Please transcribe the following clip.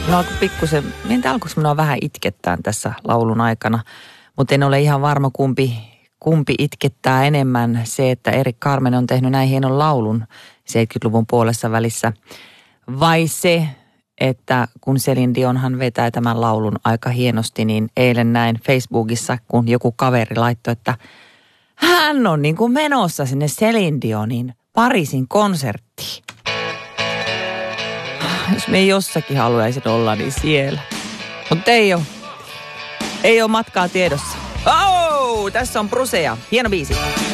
No alkoi pikkusen, alkoiko minua vähän itkettään tässä laulun aikana, mutta en ole ihan varma kumpi itkettää enemmän. Se, että Erik Carmen on tehnyt näin hienon laulun 70-luvun puolessa välissä, vai se, että kun Celine Dionhan vetää tämän laulun aika hienosti, niin eilen näin Facebookissa, kun joku kaveri laittoi, että hän on niin kuin menossa sinne Celine Dionin Pariisin konserttiin. Jos me jossakin haluaisin olla, niin siellä. Mutta ei ole matkaa tiedossa. Tässä on Brusea. Hieno biisi.